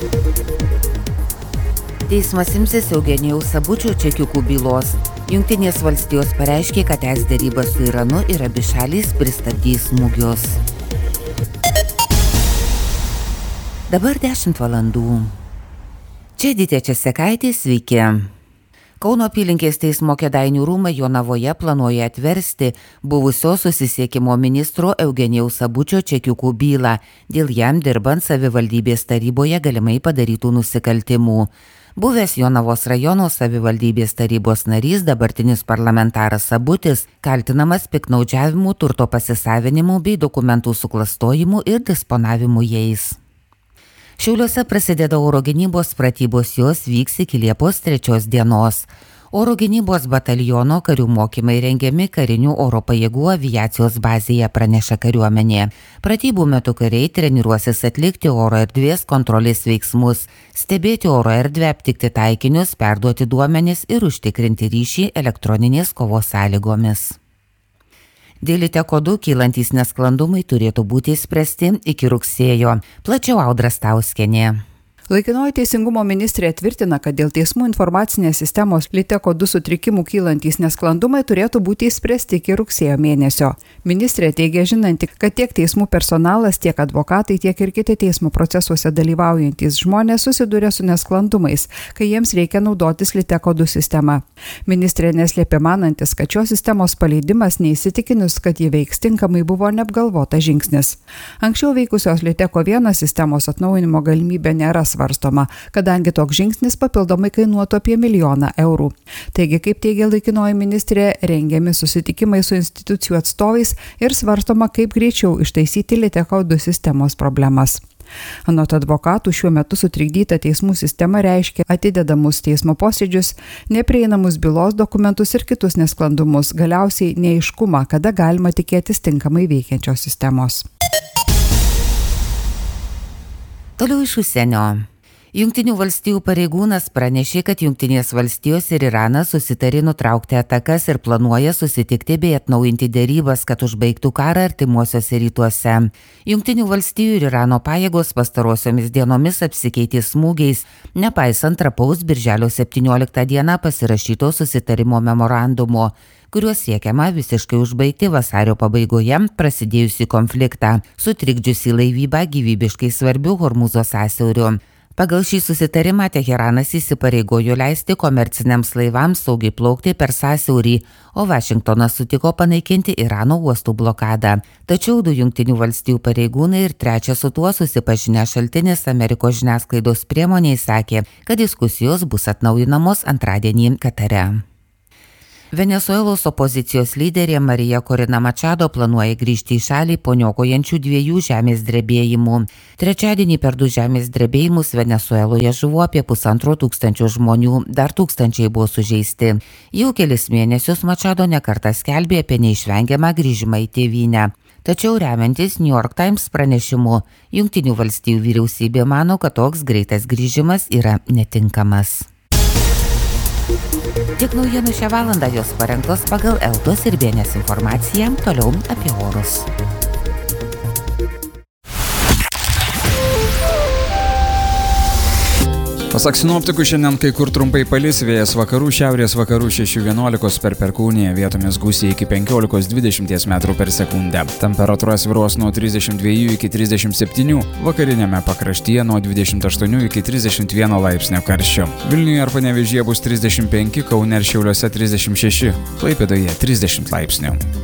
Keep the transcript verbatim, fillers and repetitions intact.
Teismas imsis Eugenijaus Sabučio čekiukų bylos. Jungtinės valstijos pareiškė, kad tęs derybas su Iranu ir abi šalys pristabdys smūgius. Dabar dešimt valandų. Čia Edita Česekaitė, sveiki. Kauno apylinkės teismo Kėdainių rūmai Jonavoje planuoja atversti buvusio susisiekimo ministro Eugenijaus Sabučio čekiukų bylą dėl jam dirbant savivaldybės taryboje galimai padarytų nusikaltimų. Buvęs Jonavos rajono savivaldybės tarybos narys, dabartinis parlamentaras Sabutis, kaltinamas piktnaudžiavimu, turto pasisavinimu bei dokumentų suklastojimu ir disponavimu jais. Šiauliuose prasideda oro gynybos pratybos, jos vyks iki Liepos trečios dienos. Oro gynybos bataliono karių mokymai rengiami karinių oro pajėgų aviacijos bazėje, praneša kariuomenė. Pratybų metu kariai treniruosis atlikti oro erdvės kontrolės veiksmus, stebėti oro erdvę, aptikti taikinius, perduoti duomenis ir užtikrinti ryšį elektroninės kovos sąlygomis. Dėl liteko du kylantys nesklandumai turėtų būti išspręsti iki rugsėjo. Plačiau Audra Stauskienė. Laikinoji teisingumo ministrė tvirtina, kad dėl teismų informacinės sistemos liteko du sutrikimų kylantys nesklandumai turėtų būti išspręsti iki rugsėjo mėnesio. Ministrė teigia žinanti, kad tiek teismų personalas, tiek advokatai, tiek ir kiti teismų procesuose dalyvaujantys žmonės susiduria su nesklandumais, kai jiems reikia naudotis liteko du sistema. Ministrė neslėpė manantis, kad šios sistemos paleidimas neįsitikinus, kad ji veiks tinkamai, buvo neapgalvotas žingsnis. Anksčiau veikusios liteko vienas sistemos atnaujinimo galimybė nėra svarstoma, kadangi toks žingsnis papildomai kainuotų apie milijoną eurų. Taigi, kaip teigia laikinoji ministrė, rengiami susitikimai su institucijų atstovais ir svarstoma, kaip greičiau ištaisyti liteko du sistemos problemas. Anot advokatų, šiuo metu sutrikdyta teismų sistema reiškia atidedamus teismo posėdžius, neprieinamus bylos dokumentus ir kitus nesklandumus, galiausiai neaiškumą, kada galima tikėtis tinkamai veikiančios sistemos. Toliau iš užsienio. Jungtinių valstijų pareigūnas pranešė, kad Jungtinės valstijos ir Iranas susitarė nutraukti atakas ir planuoja susitikti bei atnaujinti derybas, kad užbaigtų karą artimuosiuose rytuose. Jungtinių valstijų ir Irano pajėgos pastarosiomis dienomis apsikeitė smūgiais, nepaisant trapaus birželio septynioliktą dieną pasirašyto susitarimo memorandumo, kuriuo siekiama visiškai užbaigti vasario pabaigoje prasidėjusį konfliktą, sutrikdžiusį laivybą gyvybiškai svarbių Hormūzo sąsiauriu. Pagal šį susitarimą Teheranas įsipareigojo leisti komerciniams laivams saugiai plaukti per sąsiaurį, o Vašingtonas sutiko panaikinti Irano uostų blokadą. Tačiau du Jungtinių valstijų pareigūnai ir trečias su tuo susipažinę šaltinis Amerikos žiniasklaidos priemoniai sakė, kad diskusijos bus atnaujinamos antradienį Katare. Venesuelos opozicijos lyderė Marija Korina Mačado planuoja grįžti į šalį po niokojančių dviejų žemės drebėjimų. Trečiadienį per du žemės drebėjimus Venesueloje žuvo apie pusantro tūkstančio žmonių, dar tūkstančiai buvo sužeisti. Jau kelis mėnesius Mačado nekartą skelbė apie neišvengiamą grįžimą į tėvynę. Tačiau remiantis New York Times pranešimu, Jungtinių valstijų vyriausybė mano, kad toks greitas grįžimas yra netinkamas. Tiek naujienų šią valandą, jos parengtos pagal Eltos ir Bėnės informaciją, toliau apie orus. Pasak sinoptikų, šiandien kai kur trumpai palis, vėjas vakarų, šiaurės vakarų šeši vienuolikos per perkūniją, vietomis gūsiai iki penkiolikos dvidešimt metrų per sekundę. Temperatūra svyruos nuo trisdešimt dviejų iki trisdešimt septynių, vakarinėme pakraštyje nuo dvidešimt aštuonių iki trisdešimt vieno laipsnio karščio. Vilniuje ar Panevėžyje bus trisdešimt penki, Kaune ir Šiauliuose trisdešimt šeši, Klaipėdoje trisdešimt laipsnių.